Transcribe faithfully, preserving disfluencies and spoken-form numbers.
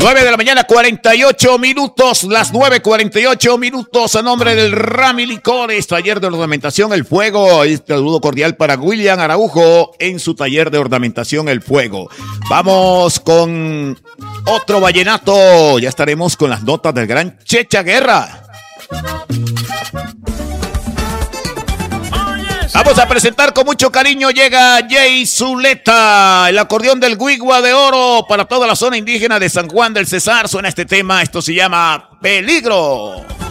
nueve de la mañana, cuarenta y ocho minutos, las nueve cuarenta y ocho minutos, a nombre del Rami Licores, taller de ornamentación El Fuego. Este saludo cordial para William Araujo en su taller de ornamentación El Fuego. Vamos con otro vallenato, ya estaremos con las notas del gran Checha Guerra. Vamos a presentar con mucho cariño, llega Jay Zuleta, el acordeón del Guigua de Oro para toda la zona indígena de San Juan del Cesar. Suena este tema, esto se llama Peligro.